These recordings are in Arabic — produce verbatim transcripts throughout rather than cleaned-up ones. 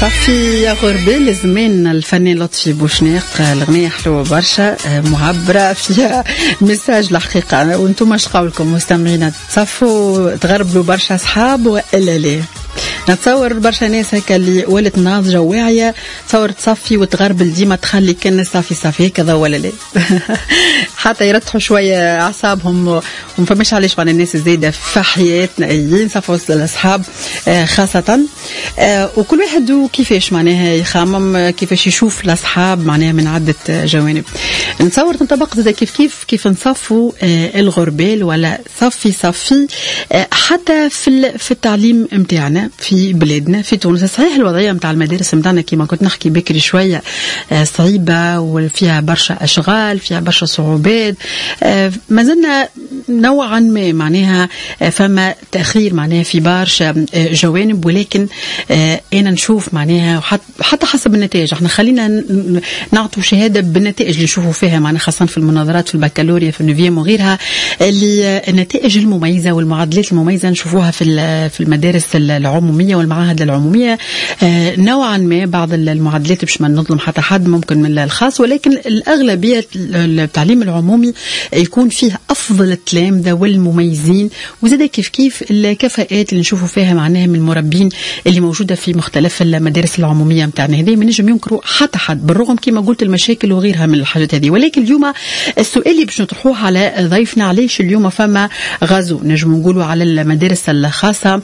صافي يا غربي لزمين الفنان لطفي بوشناق، الأغنية حلوة برشا معبرة فيها مساج الحقيقة. وانتم اش قولكم مستمعين؟ تصفوا تغربلوا برشا أصحاب وإلا ليه؟ نتصور برشا ناس هكا اللي ولت ناضجة واعية تصور تصفي وتغربل ديما تخلي كان صافي صافي كذا ولا لا حتى يرتحوا شوية أعصابهم. وما فماش علاش معنا الناس الزايدة في حياتنا ينصفوا الأصحاب خاصة، وكل واحد وكيفاش معناها يخمم كيفاش يشوف الأصحاب معناها من عدة جوانب. نتصور تنطبق زي كيف كيف كيف نصفوا الغربال ولا صفي صفي حتى في في التعليم متاعنا في بلادنا في تونس. صحيح الوضعية متاع المدارس متاعنا كما كنت نحكي بكري شوية صعيبة وفيها برشا أشغال، فيها برشا صعوبات، ما زلنا نوعا ما معناها فما تأخير معناها في برشا جوانب، ولكن أنا نشوف معناها حتى حسب النتائج. احنا خلينا نعطوا شهادة بالنتائج اللي نشوفوا فيها معنا خاصة في المناظرات في البكالوريا في النوفيام وغيرها، اللي النتائج المميزة والمعادلات المميزة نشوفوها في في المدارس العمومية والمعاهد العمومية نوعا ما. بعض المعادلات مش ما نظلم حتى حد ممكن من الخاص، ولكن الأغلبية التعليم العمومي يكون فيه أفضل التلامذة والمميزين، وزاد كيف كيف الكفاءات اللي نشوفوا فيها معناها من المربين اللي موجودة في مختلف المدارس العمومية متاعنا. هذه ما نجم ينكروا حتى حد بالرغم كما قلت المشاكل وغيرها من الحاجات هذه. ولكن اليوم السؤال اللي باش نطرحوه على ضيفنا، علاش اليوم فما غزو نجم نقولوا على المدارس الخاصة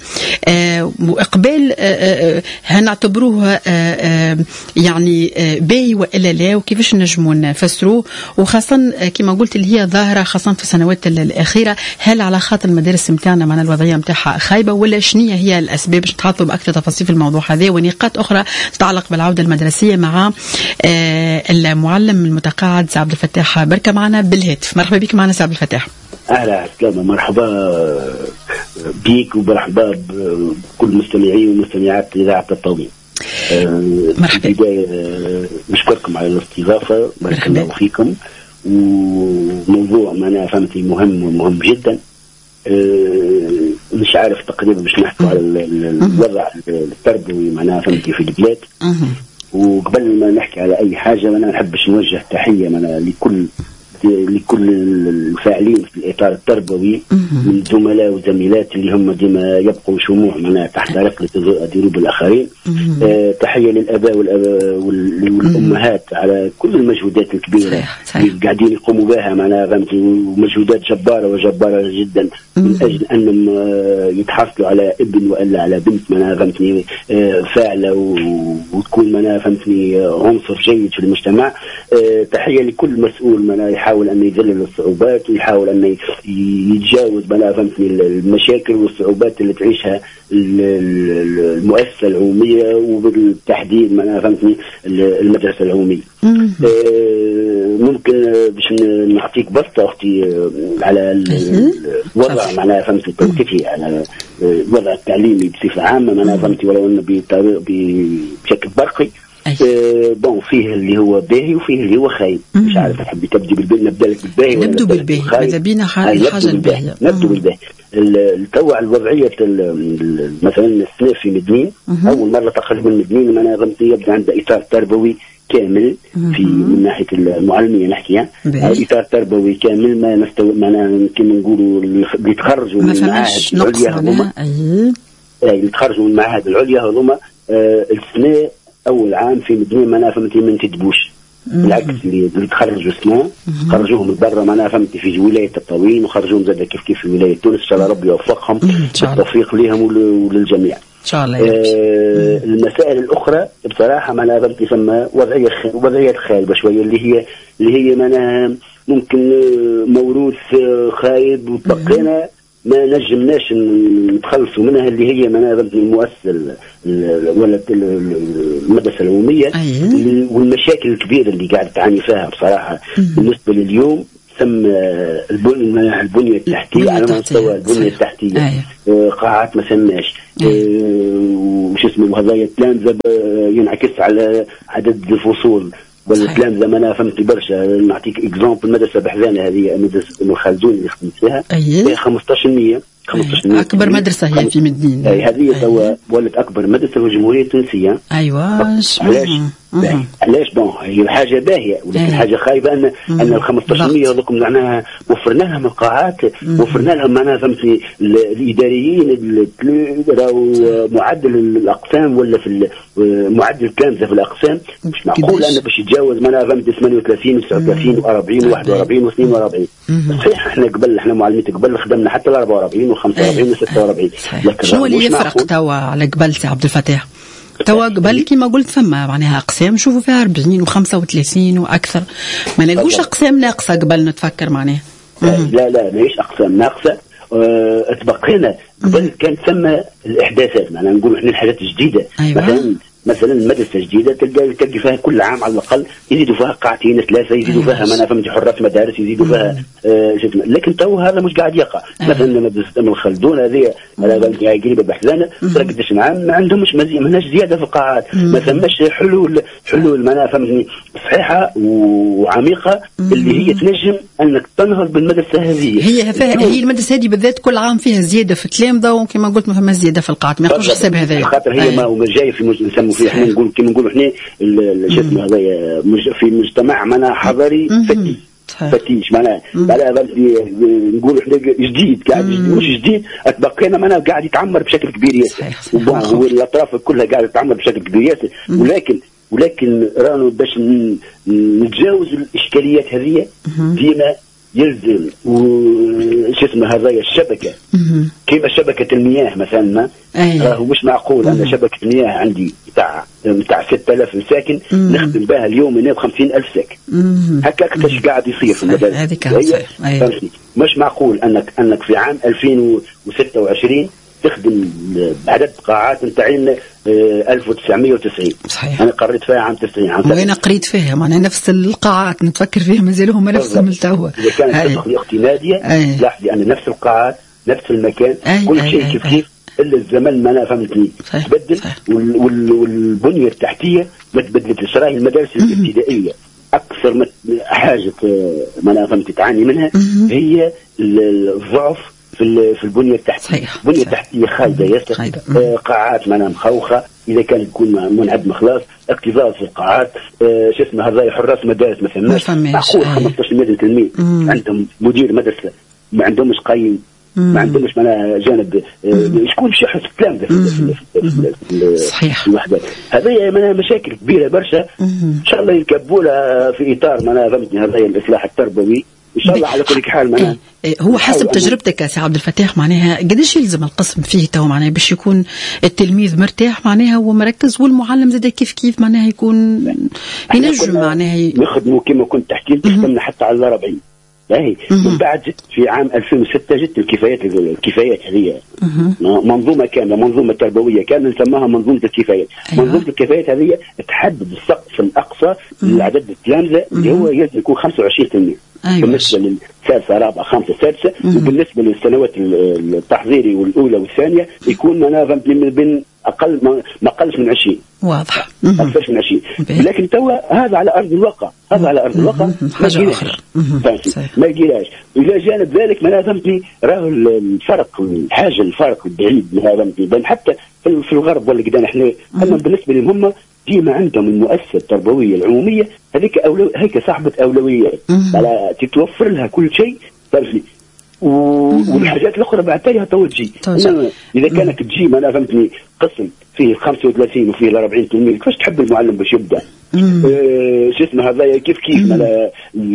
وإقبال هنعتبروه يعني باهي وإلا لا، وكيفاش نجموا نفسروه، وخاصة كما قلت اللي هي ظاهرة خاصة في السنوات الأخيرة. هل على خاطر المدارس متاعنا معنا الوضعية متاعها خايبة، ولا شنية هي الأسباب؟ باش نتحطوا بأكثر تفاصيل في الموضوع هذا ونقاط أخرى تتعلق بالعودة المدرسية مع المعلم المتقاعد سي عبد الفتاح بركة معنا بالهاتف. مرحبا بك معنا سي عبد الفتاح. أهلا السلامة، مرحبا بيك ومرحبا بكل مستمعي ومستمعات إذاعة الطويل. مرحبا. بداية نشكركم على الاستضافة، بارك الله فيكم. وموضوع معنا فهمتي مهم ومهم جدا. مش عارف تقريبا باش نحكوا على الوضع التربوي معناها فهمتي في البلاد. وقبل ما نحكي على أي حاجة أنا نحبش نوجه تحية معناها لكل لكل الفاعلين في الإطار التربوي من زملاء وزميلات اللي هم ديما يبقوا شموع معناها تحت رقلة دروب الآخرين. أه تحية للآباء والأمهات على كل المجهودات الكبيرة اللي قاعدين يقوموا بها معناها فهمتي، ومجهودات جبارة وجبارة جدا من أجل أنهم يتحصلوا على ابن وإلا على بنت معناها فهمتني فاعلة وتكون معناها فهمتني عنصر جيد في المجتمع. أه تحية لكل مسؤول معناها يحاول أن يذلل الصعوبات ويحاول أن يتجاوز بلا فهمتني المشاكل والصعوبات اللي تعيشها المؤسسة العمومية وبالتحديد معناها فهمتني المدرسة العمومية. ممكن باش نعطيك بسطة أختي على الوضع معناها فهمتني توقيفي على الوضع التعليمي بصفة عامة معناها فهمتي، ولو أنه بشكل برقي. أه بون فيه اللي هو باهي وفيه اللي هو خايب. مش عارف تحبي تبدي بالباهي نبدا لك بالباهي ولا نبدو بالباهي؟ ماذا بينا الحاجه الباهيه. نبدو بالباهي. التوع الوضعيه مثلا السنه في مدنين اول مره تقريبا مدنين انا غمتي يبدا عندها اطار تربوي كامل في من ناحيه المعلميه نحكي اطار تربوي كامل ما نستوى معنا كما نقولوا اللي يتخرجوا من المعاهد العليا هذوما اي يتخرجوا من المعاهد العليا هذوما آه السنه أول عام في مدينة معناها فهمتي ما نتدبوش، بالعكس اللي يتخرجوا سنة خرجوهم من برا معناها فهمتي في ولاية الطويل وخرجوهم زاد كيف كيف في ولاية تونس. إن شاء الله ربي يوفقهم بالتوفيق لهم وللجميع. إن شاء الله. آه المسائل الأخرى بصراحة معناها فهمتي ثم وضعية وضعية خايبة شوية اللي هي اللي هي معناها ممكن موروث خايب وبقينا ما نجمناش نتخلصوا منها اللي هي معناها المؤسسة ولا المدرسة العمومية والمشاكل الكبيرة اللي قاعد تعاني فيها بصراحة. بالنسبة لليوم تم البنية التحتية على مستوى البنية التحتية قاعات ما سماش وش اسمه وهذا التلامذة ينعكس على عدد الفصول ولا التلامذه ما انا فهمت برشا. نعطيك اكزومبل المدرسه بحذانه هذه مدرسه ابن خلدون اللي خدمت فيها هي خمسطاش بالمئة خمسطاش بالمئة اكبر مدرسه هي في مدينه. اي هذه توا ولات اكبر مدرسه في الجمهوريه التونسيه. ايوه علاش؟ علاش بون هي حاجه باهيه ولكن أيه. حاجه خايبه ان مم. ان ال خمسطاش بالمئة هذوك معناها وفرنا لهم القاعات وفرنا لهم معناها فهمتي الاداريين راهو معدل الاقسام ولا في معدل التلامذه في الاقسام مش معقول انه باش يتجاوز معناها فهمتي ثمانية وثلاثين وتسعة وثلاثين وأربعين وواحد وأربعين واثنين وأربعين. صحيح احنا قبل احنا معلمين قبل خدمنا حتى ال أربعة وأربعين وخمسة وأربعين وستة وأربعين. لكن شنو اللي يفرق توا على قبل سي عبد الفتاح؟ توا قبل كما قلت فما معناها اقسام نشوفوا فيها أربعين وخمسة وثلاثين واكثر ما نلقوش اقسام ناقصه قبل نتفكر معناها. لا لا ماهيش اقسام ناقصه. أه تبقينا قبل كان ثم الاحداثات معناها نقولوا احنا الحاجات الجديده. أيوة. مثلا مثلا المدرسه الجديده تلقى تلقى فيها كل عام على الاقل يزيدوا فيها قاعتين ثلاثه يزيدوا فيها ما فهمت حراس مدارس يزيدوا فيها آه لكن تو هذا مش قاعد يقع. مثلا مدرسه ابن خلدون هذه قريبه بحذانه ترى قداش عام ما عندهمش ماناش زياده في القاعات ما ثماش حلول حلول ما فهمتني صحيحه وعميقه اللي هي تنجم انك تنهض بالمدرسه هذه. هي هي المدرسه هذه بالذات كل عام فيها زياده في التلامذه وكما قلت ما فما زياده في القاعات ما ياخذوش حساب هذايا خاطر هي ما جايه في نسموا فيه احنا نقول كما نقولوا احنا شو اسمه هذايا في مجتمع معناها حضاري فتي فتيش معناها معناها نقولوا احنا جديد قاعد مش جديد اتبقينا معناها قاعد يتعمر بشكل كبير ياسر والاطراف كلها قاعده تتعمر بشكل كبير ياسر ولكن ولكن رانا باش نتجاوز الاشكاليات هذه ديما يلزم وش اسمه هذايا الشبكه كيما شبكه المياه مثلا راهو مش معقول ان شبكه المياه عندي تاع تاع ستة آلاف ساكن نخدم بها اليوم هنا ب خمسين ألف ساكن هكاك كاش قاعد يصير في المدارس. مش معقول انك انك في عام ألفين وستة وعشرين تخدم بعدد قاعات نتاعين ألف وتسعمئة وتسعين. صحيح. انا قريت فيها عام تسعين عام وانا قريت فيها معناها نفس القاعات نتفكر فيها مازالهم نفسهم التوا. اذا كانت تدخل اختي ناديه لاحظي ان نفس القاعات نفس المكان أي. كل شيء كيف كيف الا الزمن ما انا فهمتني تبدل وال وال والبنيه التحتيه ما تبدلتش. راهي المدارس الابتدائيه اكثر من حاجه ما انا فهمت تعاني منها هي الضعف في في البنيه التحتيه. البنيه التحتيه خايبه ياسر آه قاعات معناها مخوخه اذا كان يكون منعدم خلاص اكتظاظ في القاعات آه شو اسمه هذا حراس مدارس ما فماش معقول خمسطاش مليون تلميذ عندهم مدير مدرسه ما عندهمش قيم ما عندهمش معناها جانب آه شكون باش يحرس التلامذه في الوحدات هذه معناها مشاكل كبيره برشا ان شاء الله يكبوا لها في اطار معناها فهمتني هذا الاصلاح التربوي ان شاء الله على كل حال معناها. هو حسب تجربتك يا سي عبد الفتاح معناها قداش يلزم القسم فيه تو معناها باش يكون التلميذ مرتاح معناها ومركز والمعلم زاد كيف كيف معناها يكون ينجم معناها نخدموا كما كنت تحكي لك خدمنا حتى على الأربعين باهي من بعد جت في عام ألفين وستة جت الكفايات الكفايات هذه منظومه كامله منظومه تربويه كامله نسماها منظومه الكفايات. أيوة. منظومه الكفايات هذه تحدد السقف الاقصى لعدد التلامذه اللي هو يلزم يكون خمسة وعشرين تلميذ. أيوة. بالنسبه للثالثه رابعه خامسه سادسه وبالنسبه للسنوات التحضيري والاولى والثانيه يكون منافع بين اقل ما قلش من عشرين. واضح. اكثر من عشرين. لكن توا هذا على ارض الواقع هذا على ارض الواقع حاجه اخرى ما يجيلاش. الى جانب ذلك ما فهمتني راه الفرق الحاجه الفرق البعيد ما فهمتني بين حتى في الغرب ولا قدام احنا اما بالنسبه لهم هم ديما عندهم المؤسسه التربويه العموميه هذيك أولو... هيك صاحبه اولويات على تتوفر لها كل شيء فهمتني و... والحاجات الاخرى بعتها توجي. اذا كانك تجي ما انا فهمتني قسم فيه خمسة وثلاثين وفيه أربعين تلميذ كيفاش تحب المعلم باش يبدا آه شو اسمه هذا كيف كيف على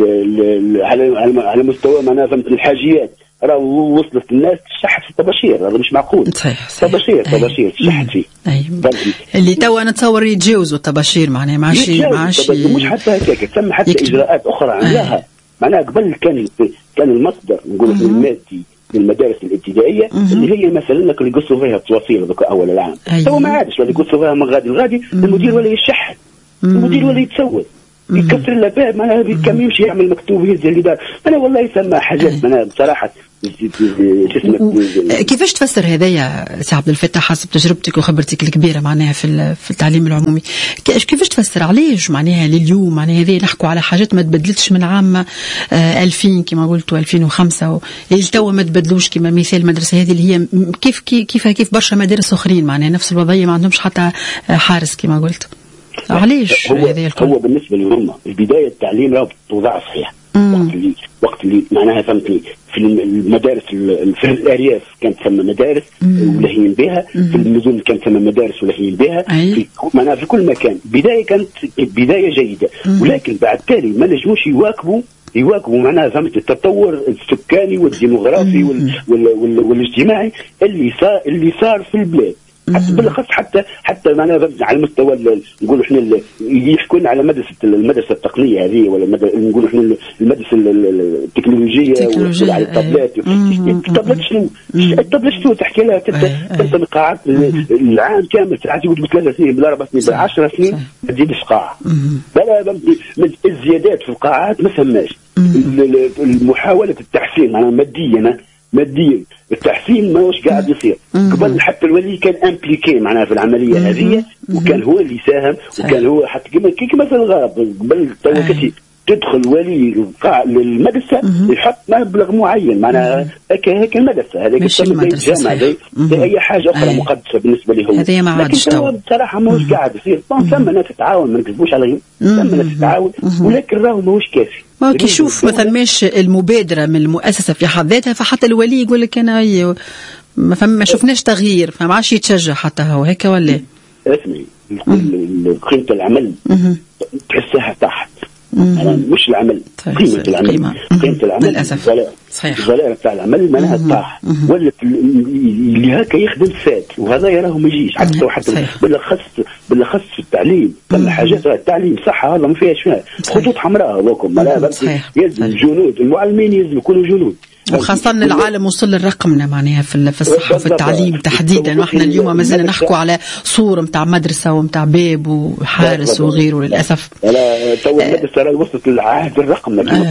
على على مستوى ما انا فهمت الحاجيات راه وصلت الناس تشحت في الطباشير هذا مش معقول. صحيح طباشير طباشير تشحت فيه اللي توا نتصور يتجاوزوا الطباشير معناها ماشي ماشي مش حتى هكاك تم حتى يكتب. اجراءات اخرى عملها معناها قبل كان كان المصدر نقول المادي للمدارس الابتدائيه اللي هي مثلا اللي يقصوا فيها التواصيل ذوك اول العام تو ما عادش ولا يقصوا فيها من غادي لغادي المدير ولا يشحت المدير ولا يتسود يكسر الباب معناها كم يمشي يعمل مكتوب ينزل اللي دار. انا والله ثم حاجات معناها بصراحه. كيفاش تفسر هذايا سي عبد الفتاح حسب تجربتك وخبرتك الكبيره معناها في في التعليم العمومي؟ كيفاش تفسر علاش معناها لليوم معناها هذه نحكوا على حاجات ما تبدلتش من عام ألفين كما قلتوا ألفين وخمسة لتوا ما تبدلوش كما مثال المدرسه هذه اللي هي كيف كيف كيف برشا مدارس اخرين معناها نفس الوضعيه ما عندهمش حتى حارس كما قلت. علاش هذه الكل؟ هو بالنسبه لهم البدايه التعليم راه توضع صحيح وقت اللي وقت اللي معناها فهمتني في المدارس في الارياف كانت ثم مدارس ولاهيين بها، في المدن كانت ثم مدارس ولاهيين بها، في معناها في كل مكان بدايه كانت بدايه جيده، ولكن بعد تالي ما نجموش يواكبوا يواكبوا معناها فهمت التطور السكاني والديموغرافي وال وال وال والاجتماعي اللي صار اللي صار في البلاد. حتى بالاخص حتى حتى معناها على المستوى نقولوا احنا يحكوا لنا على مدرسه المدرسه التقنيه هذه ولا نقولوا احنا المدرسه التكنولوجيه على الطابلات. الطابلات شنو؟ الطابلات شنو تحكي لها انت القاعات العام كامل ساعات يقول بثلاث سنين بلا اربع سنين بلا عشر سنين ما تزيدش قاعه. بلا الزيادات في القاعات ما ثماش. محاوله التحسين معناها ماديا ماديا التحسين ما واش قاعد يصير. قبل حتى الولي كان امبليكي معناها في العمليه هذه وكان هو اللي ساهم وكان هو حتى كما كيما في الغرب قبل توكتي تدخل ولي للمدرسه يحط مبلغ معين معناها هيك هيك المدرسه هذيك الجامعه زي اي حاجه اخرى أي. مقدسه بالنسبه له هو. لكن هو بصراحه ما واش قاعد يصير. ثم ناس تتعاون ما نكذبوش عليهم ثم ناس تتعاون ولكن راهو ما واش كافي. ما كي يشوف ما ثماش المبادره من المؤسسه في حد ذاتها فحتى الولي يقول لك انا ما فهم ما شفناش تغيير فما عادش يتشجع حتى هو هيك ولا اسمي قيمه العمل تحسها تحت مش العمل قيمة العمل قيمة العمل للأسف الغلاء بتاع العمل معناها طاح ولا اللي هكا يخدم فات وهذا يراه ما يجيش حتى حتى بالاخص بالاخص في التعليم ثم حاجات التعليم صح هذا ما فيهاش فيها خطوط حمراء هذوكم معناها يلزم الجنود المعلمين يلزم يكونوا جنود وخاصة العالم وصل للرقمنا معناها في في الصحة في التعليم تحديدا واحنا اليوم مازلنا نحكوا على صورة متاع مدرسة ومتاع باب وحارس وغيره للأسف. لا تو المدرسة راه وصلت للعهد الرقمي كما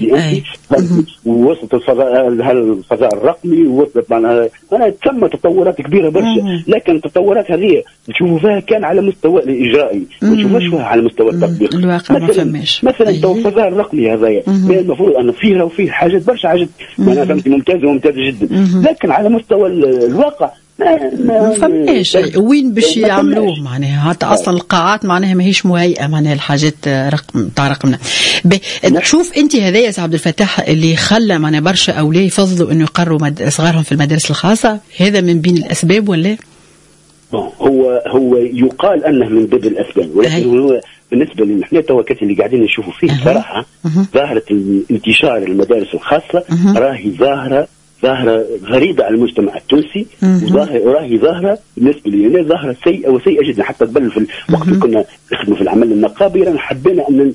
قلت ووصلت الفضاء الفضاء الرقمي ووصلت معناها أنا تم تطورات كبيرة برشا لكن التطورات هذه نشوفوا فيها كان على مستوى الإجرائي ما نشوفوش فيها على مستوى التطبيق. الواقع ما فماش مثلا تو الفضاء الرقمي هذايا المفروض أن فيه وفيه حاجات برشا حاجات أنا فهمت ممتازة وممتازة جدا لكن على مستوى الواقع ما فماش وين باش يعملوه معناها حتى اصلا القاعات معناها ماهيش مهيئه معناها الحاجات رقم تاع رقمنا. تشوف انت هذا يا سي عبد الفتاح اللي خلى معناها برشا اولاد يفضلوا انه يقروا صغارهم في المدارس الخاصه هذا من بين الاسباب ولا؟ هو هو يقال انه من ضمن الاسباب ولكن هو بالنسبه لنا احنا توكات اللي قاعدين نشوفوا فيه صراحه ظاهره انتشار المدارس الخاصه راهي ظاهره ظاهرة غريبة على المجتمع التونسي وراهي ظاهرة بالنسبة لي أنا ظاهرة سيئة وسيئة جدا حتى قبل في الوقت اللي كنا نخدموا في العمل النقابي رانا حبينا أن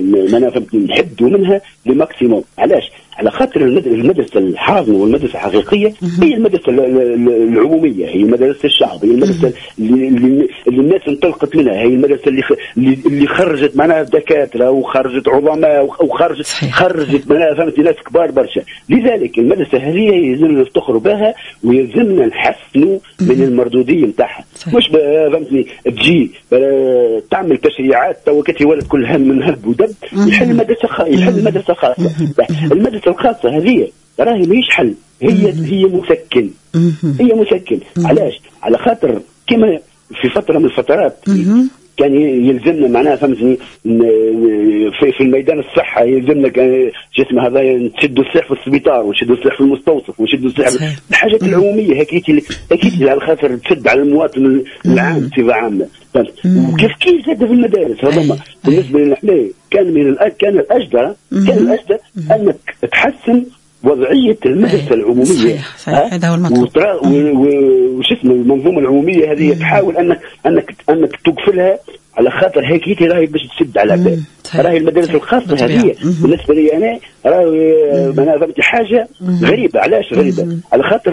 نحدوا منها لماكسيموم. علاش؟ على خاطر المدرسة الحاضنة والمدرسة الحقيقية هي المدرسة العمومية هي مدرسة الشعب هي المدرسة اللي, اللي الناس انطلقت منها هي المدرسة اللي اللي خرجت معناها دكاترة وخرجت عظماء وخرجت خرجت معناها فهمت ناس كبار برشا. لذلك المدرسة هذه يلزمنا نفتخروا بها ويلزمنا نحسنوا من المردودية نتاعها مش فهمتني تجي تعمل تشريعات توكتي ولد كل هم من هب ودب يحل المدرسة يحل المدرسة خاصة. المدرسة الخاصة هذه راهي ماهيش حل هي هي مسكن هي مسكن. علاش؟ على خاطر كما في فترة من الفترات كان يلزمنا معناها فهمتني في, في الميدان الصحة يلزمنا شو اسمه هذا نشدوا السلاح في السبيطار ونشدوا السلاح في المستوصف ونشدوا السلاح في الحاجات العمومية هكيتي هكيتي على خاطر تشد على المواطن العام بصفة عامة. وكيف كيف زاد في المدارس هذا بالنسبة لنا احنا كان من كان الأجدر كان الأجدر أنك تحسن وضعية المدرسة العمومية صحيح صحيح هذا هو المطلوب وش اسمه المنظومة العمومية هذه تحاول أنك أنك أنك تقفلها على خاطر هيك راهي باش تسد على الباب. راهي المدارس الخاصة هذه بالنسبة لي أنا راهي أنا فهمت حاجة غريبة. علاش غريبة؟ على خاطر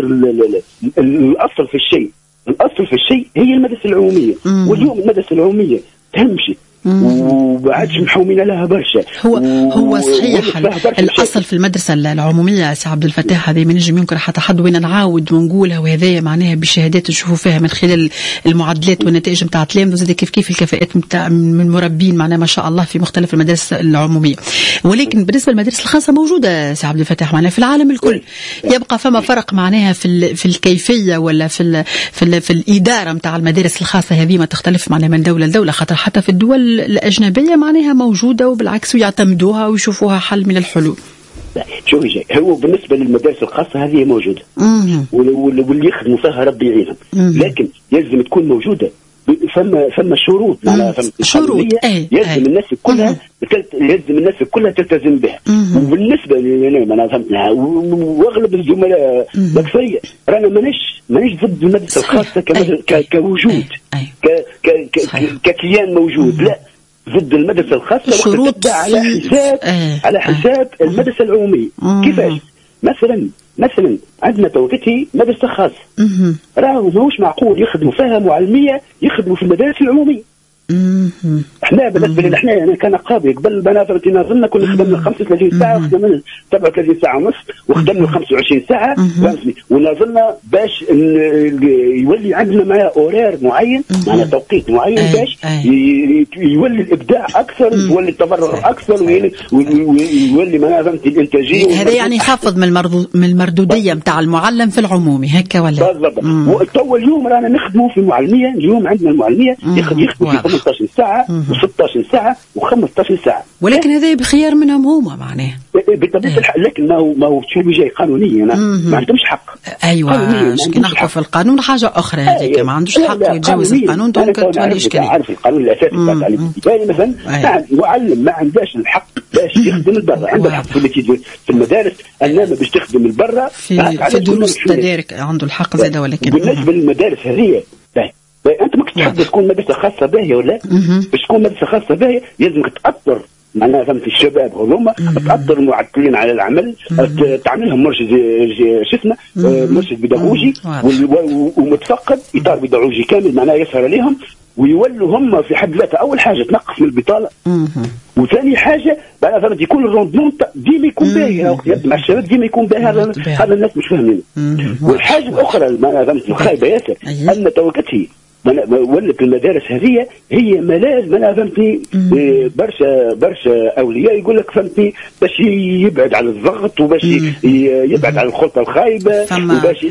الأصل في الشيء الأصل في الشيء هي المدرسة العمومية واليوم المدرسة العمومية تمشي وما عادش محومين لها برشا. هو هو صحيح الاصل في المدرسه العموميه سي عبد الفتاح هذه ما نجم ينكر حتى حد، وين نعاود ونقولها، وهذا معناها بالشهادات نشوفوا فيها من خلال المعدلات والنتائج نتاع التلاميذ، وزاد كيف كيف الكفاءات نتاع من المربين معناها ما شاء الله في مختلف المدارس العموميه. ولكن بالنسبه للمدارس الخاصه موجوده سي عبد الفتاح معناها في العالم الكل، يبقى فما فرق معناها في في الكيفيه ولا في ال في, ال في الاداره نتاع المدارس الخاصه هذه ما تختلف معناها من دوله لدوله، خاطر حتى في الدول الأجنبية معناها موجودة وبالعكس ويعتمدوها ويشوفوها حل من الحلول. شوفي هو بالنسبة للمدارس الخاصة هذه موجودة واللي يخدموا فيها ربي يعينهم، لكن يلزم تكون موجودة فما فما شروط معناها فما شروط أي يلزم أي. الناس كلها يلزم الناس كلها تلتزم بها. وبالنسبة لنا ما فهمتها واغلب الزملاء الأكثرية رانا مانيش مانيش ضد المدرسة الخاصة كوجود ككيان موجود، لا ضد المدرسة الخاصة شروط على حساب أيه. على حساب أيه. المدرسة العمومية. كيفاش؟ مثلا مثلا عندنا توقيتي مدرسة خاصة راهو ماهوش معقول يخدموا فيها معلمية يخدموا في المدارس العمومية. احنا بالنسبه لنا احنا انا كان قاضي قبل بنات نظن كنا خدمنا خمسة وثلاثين ساعه وخدمنا سبعة وثلاثين ساعه ونص وخدمنا خمسة وعشرين ساعه فهمتني، ونظن باش يولي عندنا معاه اورير معين معنا توقيت معين باش يولي الابداع اكثر يولي التفرغ اكثر ويولي معنا فهمتي الانتاجيه. هذا يعني يخفض من من المردوديه نتاع المعلم في العمومي هكا ولا؟ بالضبط. وتو اليوم رانا نخدموا في المعلميه، اليوم عندنا المعلميه يخدموا في ثمانية عشر ساعة وستة ساعة وخمسة عشر ساعة، ولكن هذا بخيار منهم هما معناه بطبيعة الحال. لكن ما هو ما هو شو بيجي قانونيا ما عندهمش حق. ايوه نحكوا في القانون حاجة أخرى هذيك ما عندوش حق يتجاوز القانون دونك تولي إشكالية. عارف القانون الأساسي بتاع التعليم الابتدائي مثلا معلم ما عندهاش الحق باش يخدم البرة، عنده الحق في في المدارس انما باش تخدم البرة في في دروس التدارك عنده الحق زاده. ولكن بالنسبة للمدارس هذه انت ممكن تحب تكون مدرسه خاصه باهيه ولا باش تكون مدرسه خاصه باهيه لازمك تاثر معناها فهمت الشباب هذوما تاثر المعدلين على العمل، تعملهم مرشد شو اسمه مرشد بيداغوجي ومتفقد اطار بيداغوجي كامل معناها يسهر عليهم ويولوا هم في حد ذاتها اول حاجه تنقص من البطاله، وثاني حاجه بعد فهمت يكون الروندمون ديما يكون باهي مع الشباب ديما يكون باهي. هذا هذا الناس مش فاهمين. والحاجه الاخرى معناها فهمت الخايبه ياسر ان توقتي ولت المدارس هذه هي ملاذ ما فهمتني برشا برشا اولياء يقول لك فهمتني باش يبعد على الضغط وباش يبعد على الخلطه الخايبه وباش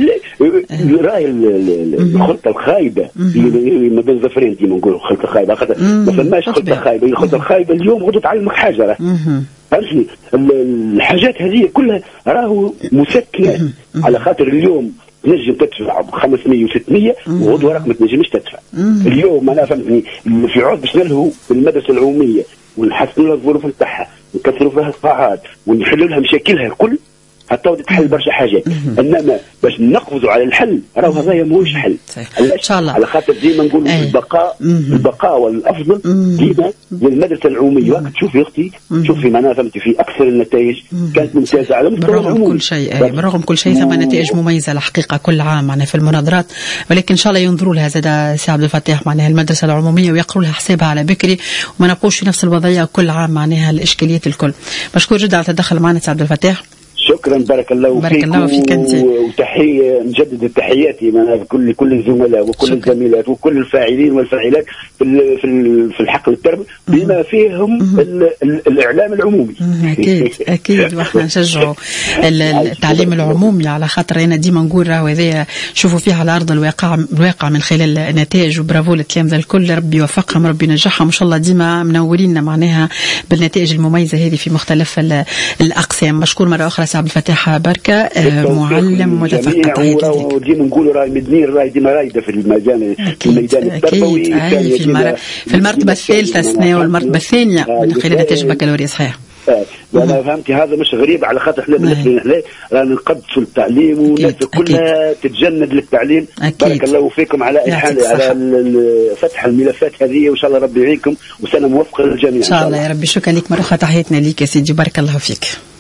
راهي الخلطه الخايبه ما بين زفرين ديما نقولوا الخلطه الخايبه خاطر ما فماش خلطه خايبه. الخلطه الخايبه اليوم غدو تعلمك حاجه راه فهمتني. الحاجات هذه كلها راهو مسكنه على خاطر اليوم تنجم تدفع خمسمية وستمية وغدوة رقم ما تنجمش تدفع. اليوم أنا فهمتني في عود باش نلهوا في المدرسة العمومية ونحسنوا لها الظروف نتاعها ونكثروا فيها القاعات ونحلوا لها مشاكلها الكل حتى تحل برشا حاجات، انما باش نقفزوا على الحل راهو هذايا ماهوش حل. ان شاء الله على خاطر ديما نقولوا البقاء البقاء والافضل ديما للمدرسه العموميه. وقت شوفي اختي شوفي معناها فهمتي في اكثر النتائج كانت ممتازه على مستوى العموم كل شيء. بالرغم كل شيء ثم نتائج مميزه الحقيقه كل عام معناها في المناظرات، ولكن ان شاء الله ينظروا لها زاد سي عبد الفتاح معناها المدرسه العموميه ويقروا لها حسابها على بكري وما نبقوش في نفس الوضعيه كل عام معناها الاشكاليات الكل. مشكور جدا على التدخل معنا سي عبد الفتاح. شكرا بارك الله بارك فيك الله فيك انت. وتحيه نجدد تحياتي من كل كل الزملاء وكل شكرا. الزميلات وكل الفاعلين والفاعلات في في في الحقل التربوي بما فيهم ال ال الاعلام العمومي. اكيد اكيد واحنا نشجعوا التعليم العمومي على خاطر انا ديما نقول راهو هذايا شوفوا فيها على ارض الواقع الواقع من خلال النتائج. وبرافو للتلامذه الكل ربي يوفقهم ربي ينجحهم ان شاء الله ديما منورين معناها بالنتائج المميزه هذه في مختلف الاقسام. مشكور مره اخرى عبد الفتاح بركة معلم متفقد. وديما نقولوا راهي مدنير راهي ديما رايده في الميدان في الميدان التربوي في المر... في المرتبه الثالثه السنه والمرتبه الثانيه من خلال نتائج البكالوريا صحيح. وانا فهمتي هذا مش غريب على خاطر احنا بالنسبه لنا رانا نقدسوا التعليم والناس كلها تتجند للتعليم. بارك الله فيكم على اي حال على فتح الملفات هذه وان شاء الله ربي يعينكم وسنه موفقه للجميع ان شاء الله يا ربي. شكرا لك مره اخرى تحياتنا ليك يا سيدي بارك الله فيك.